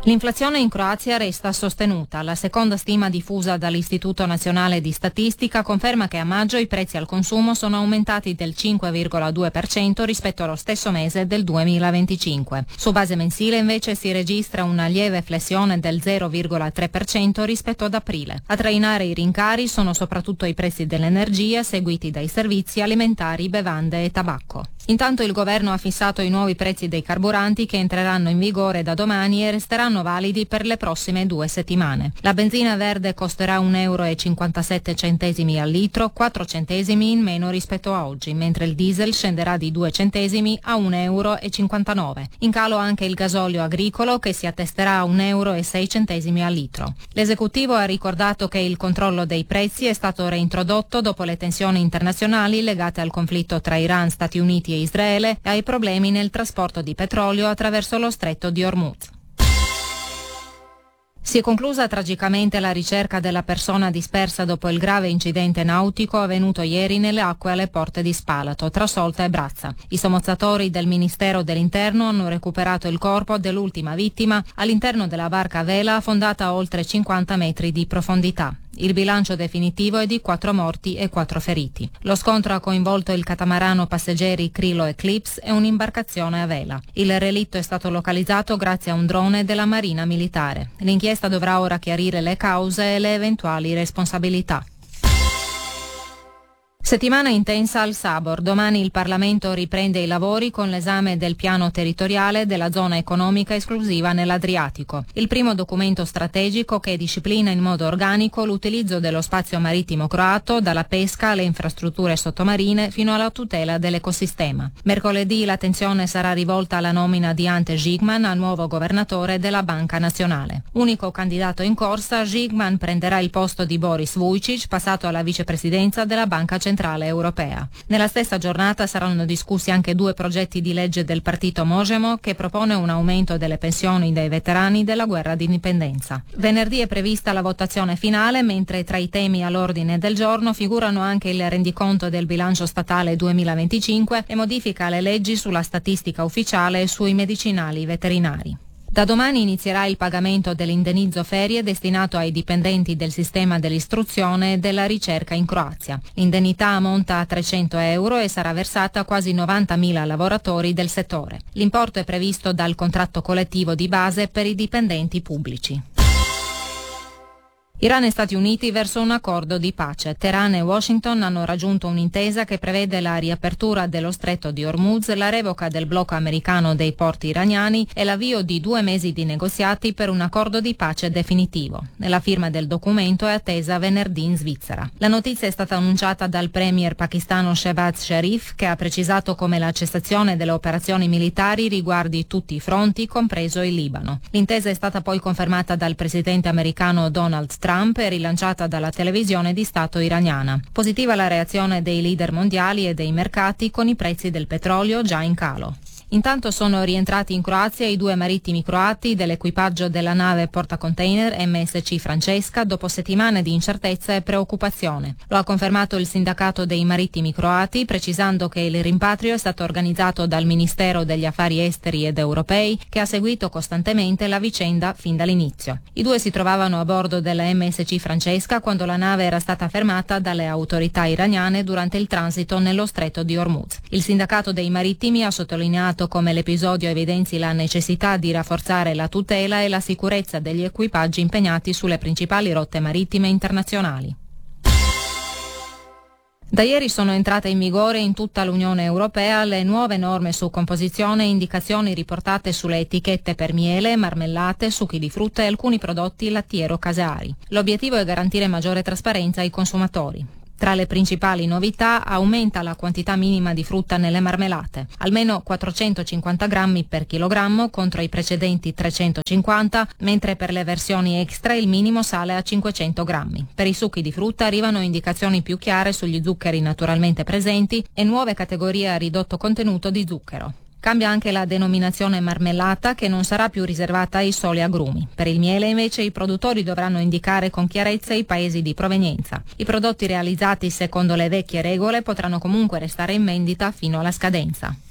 L'inflazione in Croazia resta sostenuta. La seconda stima diffusa dall'Istituto Nazionale di Statistica conferma che a maggio i prezzi al consumo sono aumentati del 5,2% rispetto allo stesso mese del 2025. Su base mensile invece si registra una lieve flessione del 0,3% rispetto ad aprile. A trainare i rincari sono soprattutto i prezzi dell'energia, seguiti dai servizi alimentari, bevande e tabacco. Intanto il governo ha fissato i nuovi prezzi dei carburanti che entreranno in vigore da domani e resteranno validi per le prossime 2 settimane. La benzina verde costerà €1,57 al litro, 4 centesimi in meno rispetto a oggi, mentre il diesel scenderà di 2 centesimi a €1,59. In calo anche il gasolio agricolo che si attesterà a €1,06 al litro. L'esecutivo ha ricordato che il controllo dei prezzi è stato reintrodotto dopo le tensioni internazionali legate al conflitto tra Iran, Stati Uniti e Israele e ai problemi nel trasporto di petrolio attraverso lo stretto di Hormuz. Si è conclusa tragicamente la ricerca della persona dispersa dopo il grave incidente nautico avvenuto ieri nelle acque alle porte di Spalato, tra Solta e Brazza. I sommozzatori del Ministero dell'Interno hanno recuperato il corpo dell'ultima vittima all'interno della barca a vela affondata a oltre 50 metri di profondità. Il bilancio definitivo è di 4 morti e 4 feriti. Lo scontro ha coinvolto il catamarano passeggeri Krilo Eclipse e un'imbarcazione a vela. Il relitto è stato localizzato grazie a un drone della Marina Militare. L'inchiesta dovrà ora chiarire le cause e le eventuali responsabilità. Settimana intensa al Sabor. Domani il Parlamento riprende i lavori con l'esame del piano territoriale della zona economica esclusiva nell'Adriatico, il primo documento strategico che disciplina in modo organico l'utilizzo dello spazio marittimo croato, dalla pesca alle infrastrutture sottomarine fino alla tutela dell'ecosistema. Mercoledì l'attenzione sarà rivolta alla nomina di Ante Žigman a nuovo governatore della Banca Nazionale. Unico candidato in corsa, Žigman prenderà il posto di Boris Vujčić, passato alla vicepresidenza della Banca Centrale Europea. Nella stessa giornata saranno discussi anche 2 progetti di legge del partito Možemo che propone un aumento delle pensioni dei veterani della guerra d'indipendenza. Venerdì è prevista la votazione finale, mentre tra i temi all'ordine del giorno figurano anche il rendiconto del bilancio statale 2025 e modifica alle leggi sulla statistica ufficiale e sui medicinali veterinari. Da domani inizierà il pagamento dell'indennizzo ferie destinato ai dipendenti del sistema dell'istruzione e della ricerca in Croazia. L'indennità ammonta a €300 e sarà versata a quasi 90.000 lavoratori del settore. L'importo è previsto dal contratto collettivo di base per i dipendenti pubblici. Iran e Stati Uniti verso un accordo di pace. Teheran e Washington hanno raggiunto un'intesa che prevede la riapertura dello stretto di Hormuz, la revoca del blocco americano dei porti iraniani e l'avvio di 2 mesi di negoziati per un accordo di pace definitivo. La firma del documento è attesa venerdì in Svizzera. La notizia è stata annunciata dal premier pakistano Shehbaz Sharif, che ha precisato come la cessazione delle operazioni militari riguardi tutti i fronti, compreso il Libano. L'intesa è stata poi confermata dal presidente americano Donald Trump e rilanciata dalla televisione di Stato iraniana. Positiva la reazione dei leader mondiali e dei mercati con i prezzi del petrolio già in calo. Intanto sono rientrati in Croazia i 2 marittimi croati dell'equipaggio della nave portacontainer MSC Francesca dopo settimane di incertezza e preoccupazione. Lo ha confermato il sindacato dei marittimi croati, precisando che il rimpatrio è stato organizzato dal Ministero degli Affari Esteri ed Europei, che ha seguito costantemente la vicenda fin dall'inizio. I 2 si trovavano a bordo della MSC Francesca quando la nave era stata fermata dalle autorità iraniane durante il transito nello stretto di Hormuz. Il sindacato dei marittimi ha sottolineato come l'episodio evidenzi la necessità di rafforzare la tutela e la sicurezza degli equipaggi impegnati sulle principali rotte marittime internazionali. Da ieri sono entrate in vigore in tutta l'Unione Europea le nuove norme su composizione e indicazioni riportate sulle etichette per miele, marmellate, succhi di frutta e alcuni prodotti lattiero-caseari. L'obiettivo è garantire maggiore trasparenza ai consumatori. Tra le principali novità aumenta la quantità minima di frutta nelle marmellate, almeno 450 grammi per chilogrammo contro i precedenti 350, mentre per le versioni extra il minimo sale a 500 grammi. Per i succhi di frutta arrivano indicazioni più chiare sugli zuccheri naturalmente presenti e nuove categorie a ridotto contenuto di zucchero. Cambia anche la denominazione marmellata, che non sarà più riservata ai soli agrumi. Per il miele invece i produttori dovranno indicare con chiarezza i paesi di provenienza. I prodotti realizzati secondo le vecchie regole potranno comunque restare in vendita fino alla scadenza.